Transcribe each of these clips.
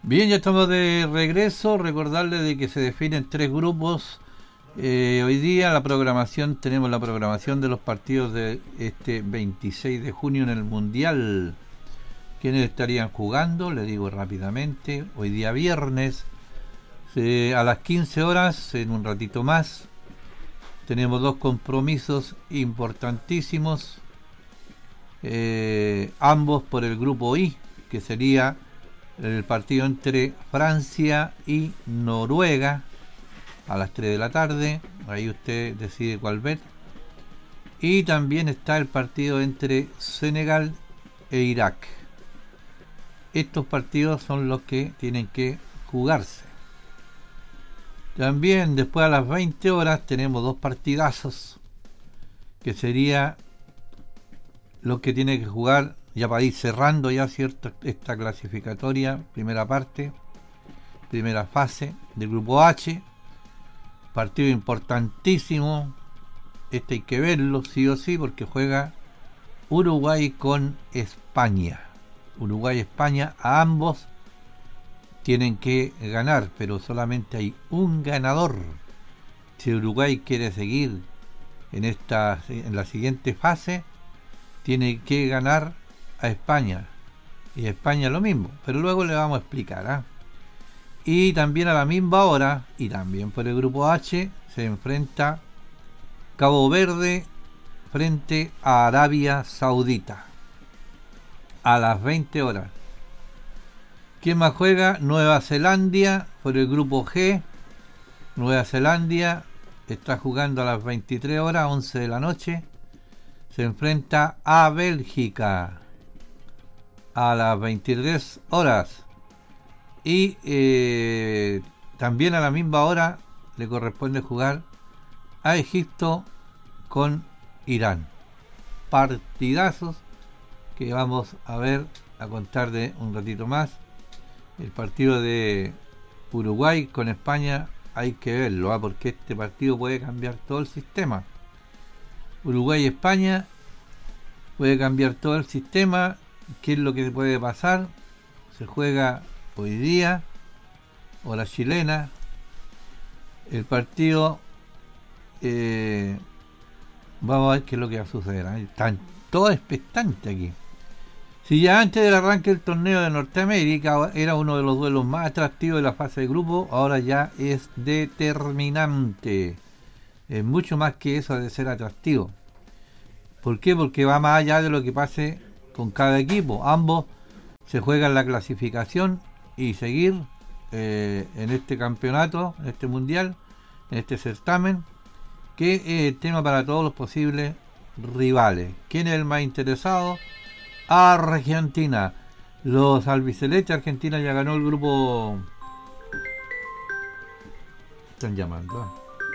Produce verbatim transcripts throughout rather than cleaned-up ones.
Bien, ya estamos de regreso. Recordarles de que se definen tres grupos. Eh, hoy día la programación, tenemos la programación de los partidos de este veintiséis de junio en el Mundial. ¿Quiénes estarían jugando? Le digo rápidamente. Hoy día viernes, eh, a las quince horas, en un ratito más, tenemos dos compromisos importantísimos. Eh, ambos por el grupo I, que sería el partido entre Francia y Noruega a las tres de la tarde. Ahí usted decide cuál ver. Y también está el partido entre Senegal e Irak. Estos partidos son los que tienen que jugarse. También después a las veinte horas tenemos dos partidazos, que sería lo que tiene que jugar ya para ir cerrando ya cierto esta clasificatoria, primera parte, primera fase del grupo H. Partido importantísimo, este hay que verlo sí o sí, porque juega Uruguay con España. Uruguay y España, a ambos tienen que ganar, pero solamente hay un ganador. Si Uruguay quiere seguir en esta en la siguiente fase, tiene que ganar a España, y España lo mismo, pero luego le vamos a explicar, ¿eh? Y también a la misma hora, y también por el grupo H, se enfrenta Cabo Verde frente a Arabia Saudita a las veinte horas. ¿Quién más juega? Nueva Zelanda por el grupo G. Nueva Zelanda está jugando a las veintitrés horas, once de la noche. Se enfrenta a Bélgica a las veintitrés horas. Y eh, también a la misma hora le corresponde jugar a Egipto con Irán. Partidazos que vamos a ver, a contar de un ratito más. El partido de Uruguay con España hay que verlo, ¿eh? Porque este partido puede cambiar todo el sistema. Uruguay y España puede cambiar todo el sistema. ¿Qué es lo que puede pasar? Se juega hoy día, hora chilena, el partido. eh, vamos a ver qué es lo que va a suceder, ¿eh? Están todos expectantes aquí. Si ya antes del arranque del torneo de Norteamérica era uno de los duelos más atractivos de la fase de grupo, ahora ya es determinante. Es mucho más que eso de ser atractivo. ¿Por qué? Porque va más allá de lo que pase con cada equipo. Ambos se juegan la clasificación y seguir eh, en este campeonato, en este mundial, en este certamen, que es el tema para todos los posibles rivales. ¿Quién es el más interesado? Argentina. Los albicelestes, Argentina ya ganó el grupo. Están llamando.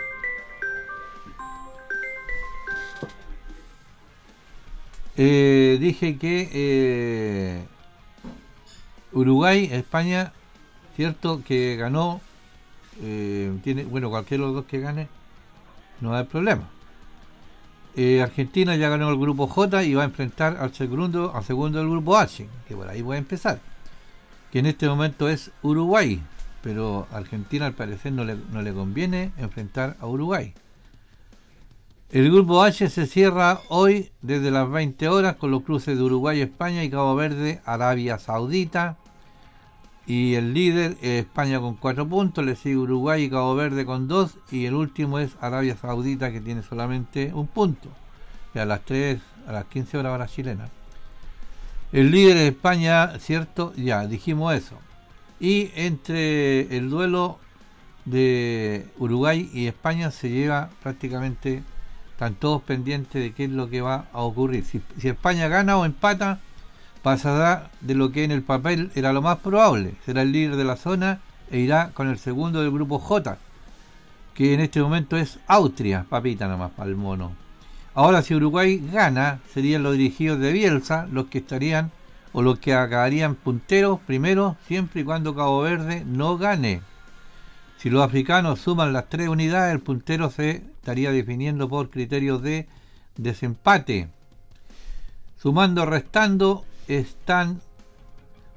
Eh, dije que eh, Uruguay, España, cierto que ganó, eh, tiene, bueno, cualquiera de los dos que gane no hay problema. Eh, Argentina ya ganó el grupo J y va a enfrentar al segundo, al segundo del grupo H, que por ahí puede empezar, que en este momento es Uruguay, pero a Argentina al parecer no le, no le conviene enfrentar a Uruguay. El grupo H se cierra hoy desde las veinte horas con los cruces de Uruguay, España y Cabo Verde, Arabia Saudita. Y el líder es España con cuatro puntos, le sigue Uruguay y Cabo Verde con dos, y el último es Arabia Saudita, que tiene solamente un punto. Y a las tres, a las quince horas hora chilena. El líder es España, ¿cierto? Ya, dijimos eso. Y entre el duelo de Uruguay y España se lleva prácticamente, están todos pendientes de qué es lo que va a ocurrir. Si, si España gana o empata, pasará de lo que en el papel era lo más probable. Será el líder de la zona e irá con el segundo del grupo J, que en este momento es Austria, papita nomás para el mono. Ahora, si Uruguay gana, serían los dirigidos de Bielsa los que estarían, o los que acabarían punteros primero, siempre y cuando Cabo Verde no gane. Si los africanos suman las tres unidades, el puntero se estaría definiendo por criterios de desempate. Sumando, restando, están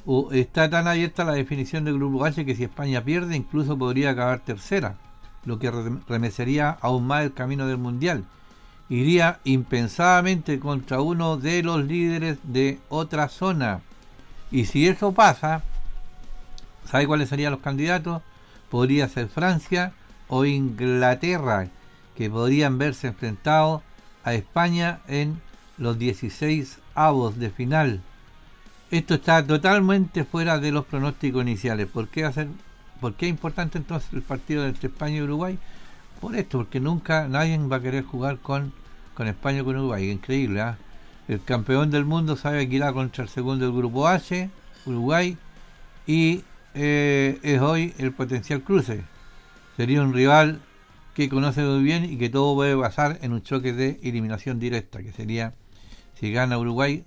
o está tan abierta la definición del grupo H que si España pierde incluso podría acabar tercera, lo que remesería aún más el camino del Mundial. Iría impensadamente contra uno de los líderes de otra zona. Y si eso pasa, ¿sabe cuáles serían los candidatos? Podría ser Francia o Inglaterra, que podrían verse enfrentados a España en los dieciséis avos de final. Esto está totalmente fuera de los pronósticos iniciales. ¿Por qué hacer, por qué es importante entonces el partido entre España y Uruguay? Por esto, porque nunca nadie va a querer jugar con, con España o con Uruguay. Increíble, ¿eh? El campeón del mundo sabe que irá contra el segundo del grupo H, Uruguay, y eh, es hoy el potencial cruce. Sería un rival que conoce muy bien y que todo puede pasar en un choque de eliminación directa, que sería si gana Uruguay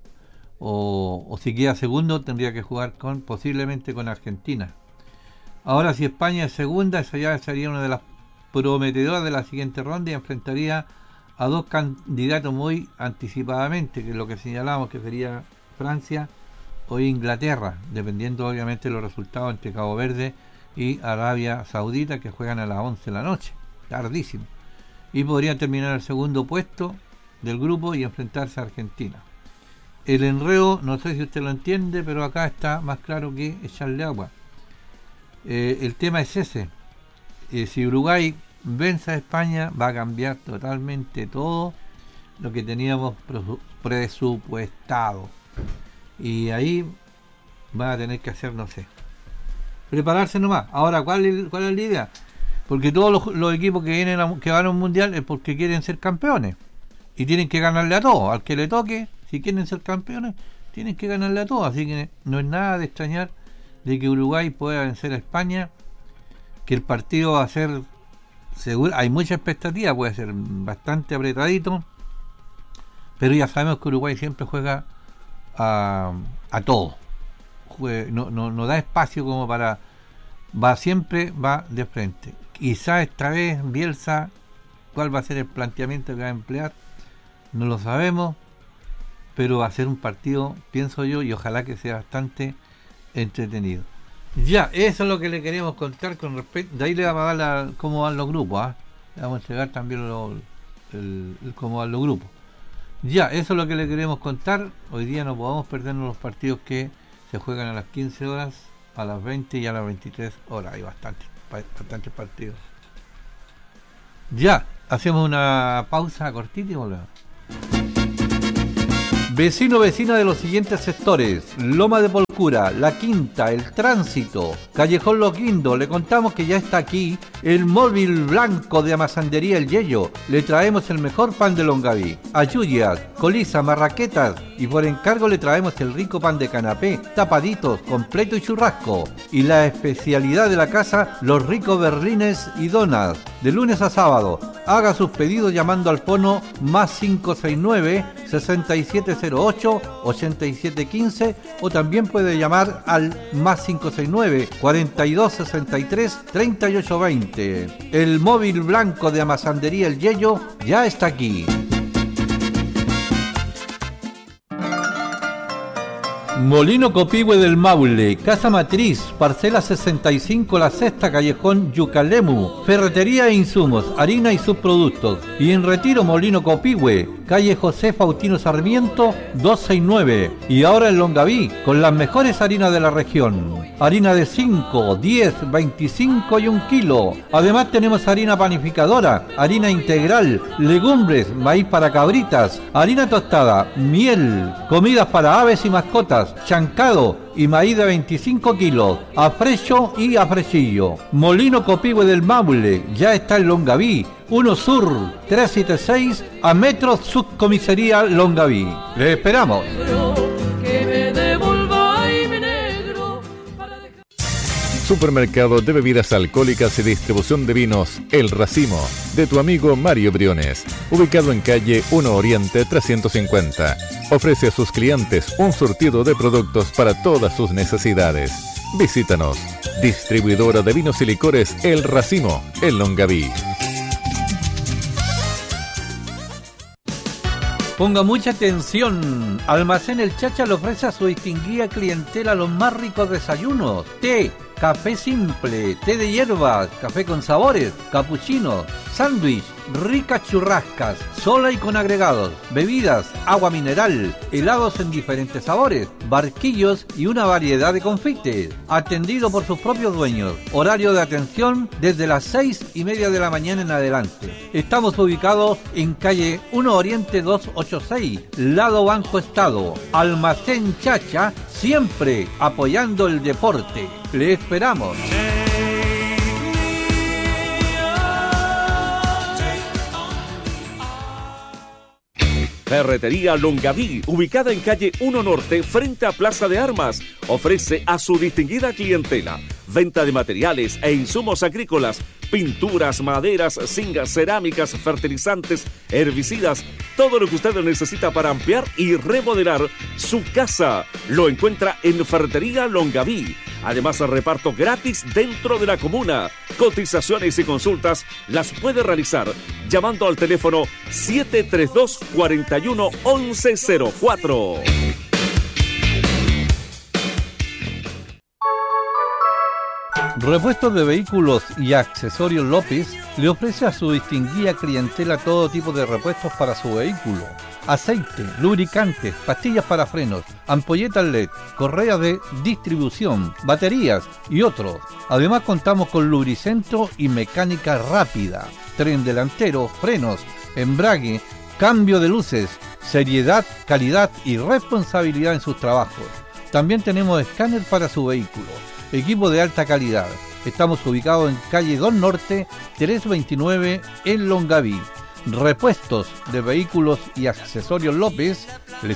o, o si queda segundo, tendría que jugar con posiblemente con Argentina. Ahora, si España es segunda, esa ya sería una de las prometedoras de la siguiente ronda y enfrentaría a dos candidatos muy anticipadamente, que es lo que señalamos que sería Francia o Inglaterra, dependiendo obviamente de los resultados entre Cabo Verde y Arabia Saudita, que juegan a las once de la noche, tardísimo, y podrían terminar el segundo puesto del grupo y enfrentarse a Argentina. El enredo, no sé si usted lo entiende, pero acá está más claro que echarle agua. Eh, el tema es ese. Eh, si Uruguay vence a España, va a cambiar totalmente todo lo que teníamos presupuestado. Y ahí van a tener que hacer, no sé, prepararse nomás. Ahora, ¿cuál es, cuál es la idea? Porque todos los, los equipos que vienen a, que van a un mundial es porque quieren ser campeones. Y tienen que ganarle a todos. Al que le toque, si quieren ser campeones, tienen que ganarle a todos. Así que no es nada de extrañar de que Uruguay pueda vencer a España, que el partido va a ser seguro, hay mucha expectativa, puede ser bastante apretadito, pero ya sabemos que Uruguay siempre juega a, a todo, Jue, no, no, no da espacio como para, va siempre va de frente. Quizá esta vez Bielsa, cuál va a ser el planteamiento que va a emplear, no lo sabemos, pero va a ser un partido, pienso yo, y ojalá que sea bastante entretenido. Ya, eso es lo que le queríamos contar con respecto. De ahí le vamos a dar la, cómo van los grupos, ¿eh? Le vamos a entregar también lo, el, el cómo van los grupos. Ya, eso es lo que le queremos contar. Hoy día no podemos perdernos los partidos que se juegan a las quince horas, a las veinte y a las veintitrés horas. Hay bastantes, bastantes partidos. Ya, hacemos una pausa cortita y volvemos. Vecino, vecina de los siguientes sectores: Loma de Polcura, La Quinta, El Tránsito, Callejón Los Guindos. Le contamos que ya está aquí el móvil blanco de Amasandería El Yello. Le traemos el mejor pan de Longaví, ayuyas, colisa, marraquetas, y por encargo le traemos el rico pan de canapé, tapaditos, completo y churrasco. Y la especialidad de la casa, los ricos berlines y donas. De lunes a sábado, haga sus pedidos llamando al fono más cinco seis nueve, seis siete cero ocho, ocho siete uno cinco, o también puede llamar al más cinco seis nueve, cuarenta y dos sesenta y tres, treinta y ocho veinte. El móvil blanco de Amasandería El Yello ya está aquí. Molino Copihue del Maule, Casa Matriz, parcela sesenta y cinco, La Sexta, Callejón Yucalemu, ferretería e insumos, harina y subproductos. Y en Retiro, Molino Copihue, calle José Faustino Sarmiento, doscientos sesenta y nueve. Y ahora en Longaví, con las mejores harinas de la región. Harina de cinco, diez, veinticinco y un kilo. Además tenemos harina panificadora, harina integral, legumbres, maíz para cabritas, harina tostada, miel, comidas para aves y mascotas, chancado y maíz de veinticinco kilos, a frecho y a frechillo. Molino Copihue del Maule, ya está en Longaví, uno Sur, trescientos setenta y seis, a metros Subcomisaría Longaví. ¡Le esperamos! Supermercado de bebidas alcohólicas y distribución de vinos El Racimo, de tu amigo Mario Briones, ubicado en calle uno Oriente trescientos cincuenta. Ofrece a sus clientes un surtido de productos para todas sus necesidades. Visítanos. Distribuidora de vinos y licores El Racimo, en Longaví. Ponga mucha atención. Almacén El Chacha le ofrece a su distinguida clientela los más ricos desayunos: té, café simple, té de hierbas, café con sabores, capuchino, sándwich, ricas churrascas, sola y con agregados, bebidas, agua mineral, helados en diferentes sabores, barquillos y una variedad de confites. Atendido por sus propios dueños. Horario de atención desde las seis y media de la mañana en adelante. Estamos ubicados en calle uno Oriente doscientos ochenta y seis, lado Banco Estado. Almacén Chacha, siempre apoyando el deporte. Le esperamos. Ferretería Longaví, ubicada en calle uno Norte, frente a Plaza de Armas, ofrece a su distinguida clientela venta de materiales e insumos agrícolas, pinturas, maderas, zingas, cerámicas, fertilizantes, herbicidas, todo lo que usted necesita para ampliar y remodelar su casa. Lo encuentra en Ferretería Longaví. Además, reparto gratis dentro de la comuna. Cotizaciones y consultas las puede realizar llamando al teléfono siete tres dos, cuatro uno, once cero cuatro. Repuestos de Vehículos y Accesorios López le ofrece a su distinguida clientela todo tipo de repuestos para su vehículo: aceite, lubricantes, pastillas para frenos, ampolletas L E D, correas de distribución, baterías y otros. Además, contamos con lubricentro y mecánica rápida, tren delantero, frenos, embrague, cambio de luces, seriedad, calidad y responsabilidad en sus trabajos. También tenemos escáner para su vehículo, equipo de alta calidad. Estamos ubicados en calle dos Norte, trescientos veintinueve en Longaví. Repuestos de Vehículos y Accesorios López